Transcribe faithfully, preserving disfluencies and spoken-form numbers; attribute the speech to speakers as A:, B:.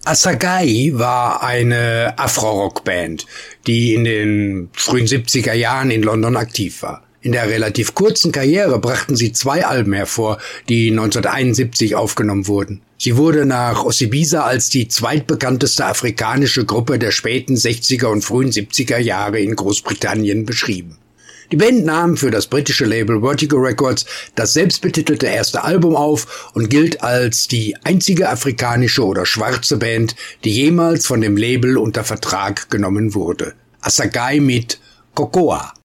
A: Assagai war eine Afro-Rock-Band, die in den frühen siebziger Jahren in London aktiv war. In der relativ kurzen Karriere brachten sie zwei Alben hervor, die neunzehnhunderteinundsiebzig aufgenommen wurden. Sie wurde nach Osibisa als die zweitbekannteste afrikanische Gruppe der späten sechziger und frühen siebziger Jahre in Großbritannien beschrieben. Die Band nahm für das britische Label Vertigo Records das selbstbetitelte erste Album auf und gilt als die einzige afrikanische oder schwarze Band, die jemals von dem Label unter Vertrag genommen wurde. Assagai mit Cocoa.